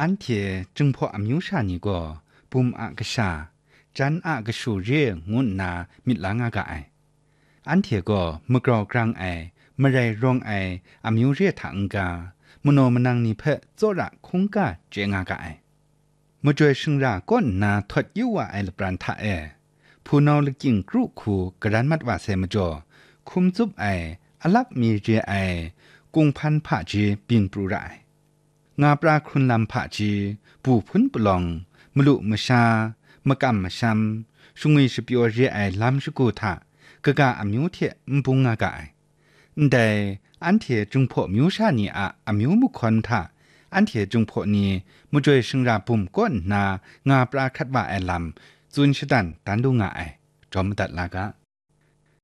อันเทจึงพออมิวชานี่ก็ปุ่มอากษาจันอากสูเรงุนนามิดลางากะไออันเทก็มกรอกลางไอมะไรรองไออมิวเรถังกามโนมนังนิเพะโจระคงกาเจงากะไอมจวยชึงราก้นนาทดยุวะไอลปรันทะเอผู้นอลกิงกรุคูกระดันมัดว่าเซมจ่อคุมจุบไออลักมีเจไอกุงพันผะจีปินปรูไรงาปราครุนลำผะจีปูพุนปลองมลุมชามะกำมะชัมชุงวิสปิโอเจไอลำสกุทะกะกะอมิวเทมปุงงากะไอแต่อันเทจุงพอมิวชานีอะอมิวมุคอนทะอันเทจุงพอนีมจวยชึงราปุ่มก้นนางาปราคัดว่าไอลำจุนชดันตันดูงาไอจอมตัดลากะ